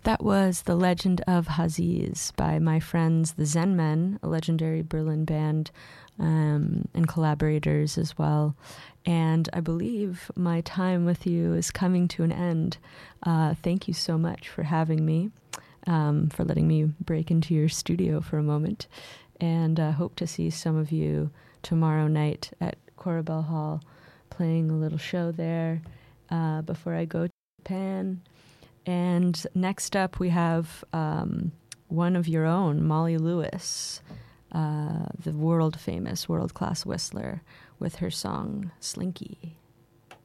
That was The Legend of Haziz by my friends the Zen Men, a legendary Berlin band, and collaborators as well. And I believe my time with you is coming to an end. Thank you so much for having me, for letting me break into your studio for a moment. And I hope to see some of you tomorrow night at Corabelle Hall, playing a little show there before I go to Japan. And next up, we have one of your own, Molly Lewis, the world-famous, world-class whistler, with her song Slinky.